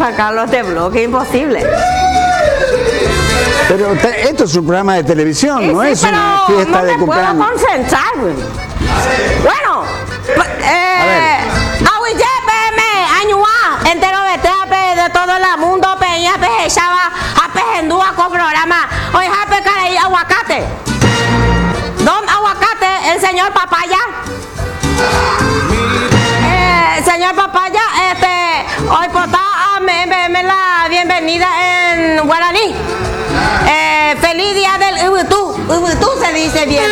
Juan Carlos, este bloque, imposible. Pero esto es un programa de televisión, Sí, no sí, es pero una fiesta no de me puedo cumpleaños. concentrar, güey. Bueno, entero de todo el mundo, peña, pejechaba, apejendúa con programa. Hoy jape caray, aguacate. Don Aguacate, el señor Papaya. Señor Papaya, hoy por me la bienvenida en guaraní. Feliz día del Ubutú. Ubutú se dice bien.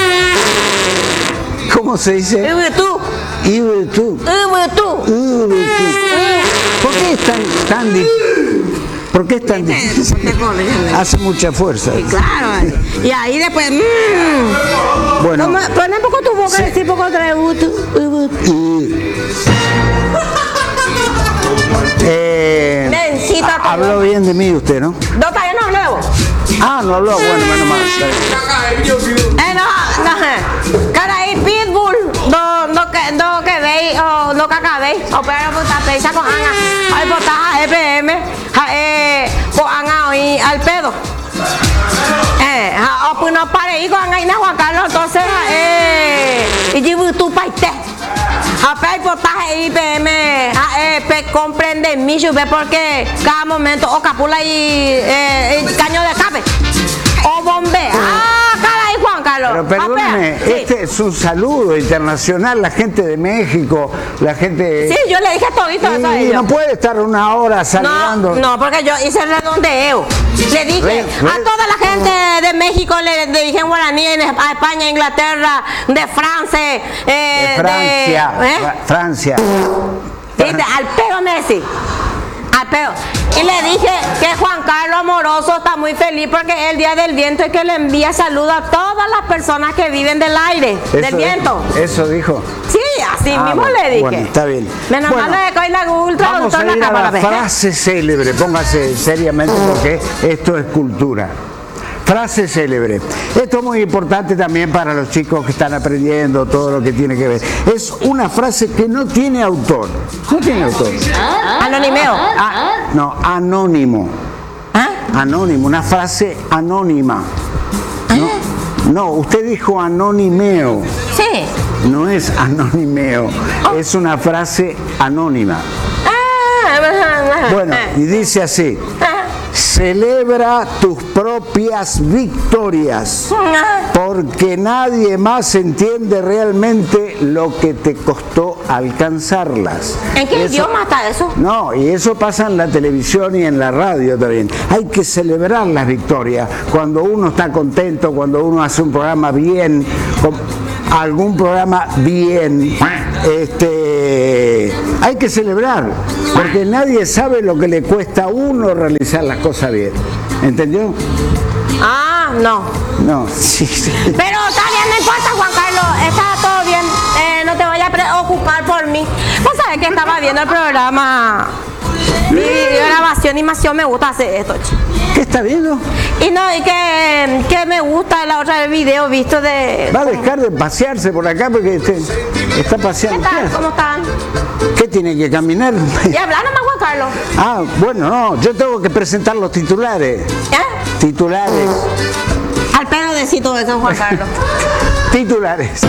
¿Cómo se dice? Ubutú. Ubutú. Ubutú. ¿Por qué es tan difícil? ¿Por qué es tan difícil? Hace mucha fuerza. Sí, claro. Y ahí después. Bueno. Pon un poco tu boca, decir poco otra Ubutú. Habló bien de mí usted, ¿no? No, todavía no habló. Ah, no habló, bueno, menos mal. Caray, Pitbull, no que veis, o no que acabéis, o pero puta pesa con Ana, ay botaja EPM, con Ana hoy al pedo. O pues no pare y con Ana Juan Carlos, entonces, y yo tu paite. Apay potaje IPM, comprende mi ve porque cada momento o capula y caño de escape o bombea. Caray, Juan Carlos. Pero perdóneme, sí. Este es un saludo internacional, la gente de México, la gente. Sí, yo le dije todito eso a ellos. No puede estar una hora saludando. No, porque yo hice el redondeo. Le dije a toda la gente de México, le dije en guaraní, a España, Inglaterra, de Francia, Francia. ¿Viste? Al pedo Messi. Al pedo. Y le dije que Juan Carlos Amoroso está muy feliz porque el día del viento es que le envía saludos a todas las personas que viven del aire, del viento. Eso dijo. Sí, así mismo le dije. Bueno, está bien. Menos mal de que hoy la Google vamos a ir a la cámara. frase célebre, póngase seriamente porque esto es cultura. Frase célebre. Esto es muy importante también para los chicos que están aprendiendo todo lo que tiene que ver. Es una frase que no tiene autor. No tiene autor. Anonimeo. No, anónimo. Anónimo, una frase anónima. No, usted dijo anonimeo. Sí. No es anonimeo, es una frase anónima. Bueno, y dice así. Celebra tus propias victorias, porque nadie más entiende realmente lo que te costó alcanzarlas. ¿En qué idioma está eso? No, y eso pasa en la televisión y en la radio también. Hay que celebrar las victorias. Cuando uno está contento, cuando uno hace un programa bien, algún programa bien, hay que celebrar, porque nadie sabe lo que le cuesta a uno realizar las cosas bien. ¿Entendió? No. No, sí. Pero está bien, no importa, Juan Carlos, está todo bien. No te vayas a preocupar por mí. Vos sabés que estaba viendo el programa. Mi grabación y me gusta hacer esto. ¿Qué está viendo? Y no, y que me gusta la otra vez video visto de. Va a dejar de pasearse por acá porque está paseando. ¿Qué tal? ¿Cómo están? ¿Qué tiene que caminar? Y hablar nomás, Juan Carlos. Bueno, no, yo tengo que presentar los titulares. Titulares. Al pedo de todo eso, Juan Carlos. Titulares.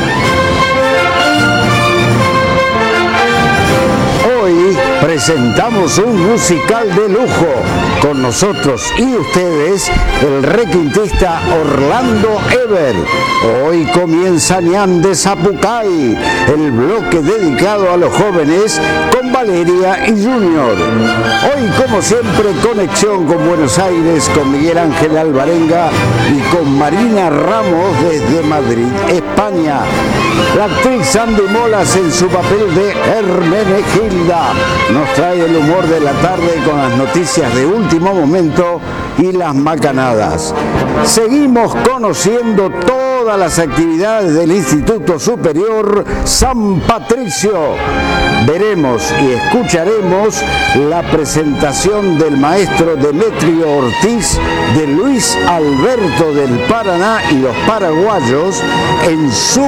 Hoy presentamos un musical de lujo. Con nosotros y ustedes, el requintista Orlando Eber. Hoy comienza Ñan de Zapucay, el bloque dedicado a los jóvenes con Valeria y Junior. Hoy, como siempre, conexión con Buenos Aires, con Miguel Ángel Alvarenga y con Marina Ramos desde Madrid, España. La actriz Sandy Molas en su papel de Hermenegilda nos trae el humor de la tarde con las noticias de último momento y las macanadas. Seguimos conociendo todas las actividades del Instituto Superior San Patricio. Veremos y escucharemos la presentación del maestro Demetrio Ortiz de Luis Alberto del Paraná y los paraguayos en su